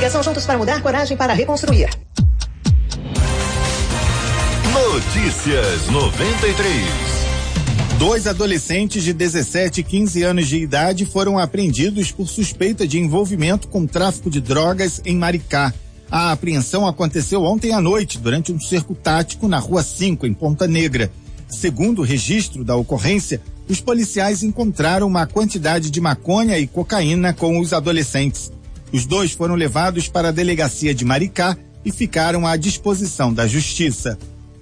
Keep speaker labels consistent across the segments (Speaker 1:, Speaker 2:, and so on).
Speaker 1: Coligação Juntos para Mudar, coragem para reconstruir.
Speaker 2: Notícias 93.
Speaker 3: 2 adolescentes de 17 e 15 anos de idade foram apreendidos por suspeita de envolvimento com tráfico de drogas em Maricá. A apreensão aconteceu ontem à noite, durante um cerco tático na Rua 5, em Ponta Negra. Segundo o registro da ocorrência, os policiais encontraram uma quantidade de maconha e cocaína com os adolescentes. Os dois foram levados para a delegacia de Maricá e ficaram à disposição da Justiça.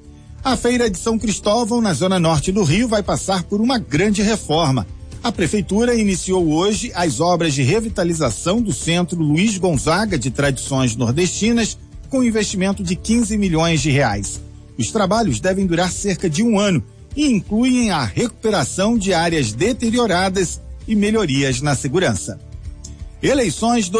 Speaker 3: A Feira de São Cristóvão, na zona norte do Rio, vai passar por uma grande reforma. A Prefeitura iniciou hoje as obras de revitalização do Centro Luiz Gonzaga de Tradições Nordestinas, com investimento de 15 milhões de reais. Os trabalhos devem durar cerca de um ano e incluem a recuperação de áreas deterioradas e melhorias na segurança. Eleições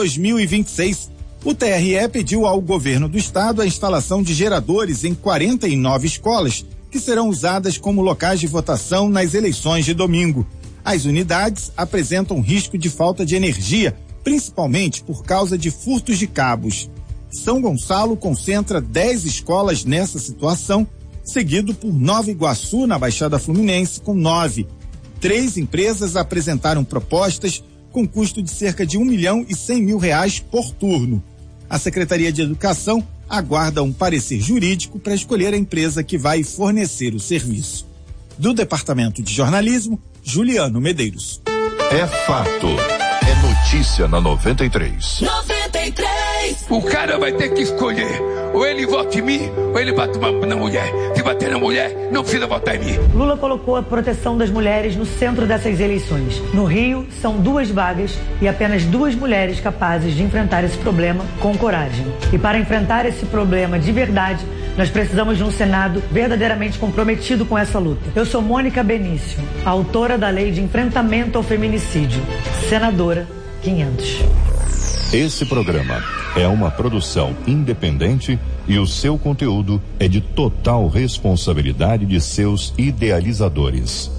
Speaker 3: 2026. O TRE pediu ao governo do estado a instalação de geradores em 49 escolas, que serão usadas como locais de votação nas eleições de domingo. As unidades apresentam risco de falta de energia, principalmente por causa de furtos de cabos. São Gonçalo concentra 10 escolas nessa situação, seguido por Nova Iguaçu, na Baixada Fluminense, com 9. 3 empresas apresentaram propostas com custo de cerca de R$1.100.000 por turno. A Secretaria de Educação aguarda um parecer jurídico para escolher a empresa que vai fornecer o serviço. Do Departamento de Jornalismo, Juliano Medeiros.
Speaker 2: É fato. É notícia na 93.
Speaker 4: 93.
Speaker 5: O cara vai ter que escolher. Ou ele vota em mim, ou ele bate na mulher. Se bater na mulher, não precisa votar em mim.
Speaker 6: Lula colocou a proteção das mulheres no centro dessas eleições. No Rio, são 2 vagas e apenas 2 mulheres capazes de enfrentar esse problema com coragem. E para enfrentar esse problema de verdade, nós precisamos de um Senado verdadeiramente comprometido com essa luta. Eu sou Mônica Benício, autora da Lei de Enfrentamento ao Feminicídio, senadora 500.
Speaker 2: Esse programa é uma produção independente e o seu conteúdo é de total responsabilidade de seus idealizadores.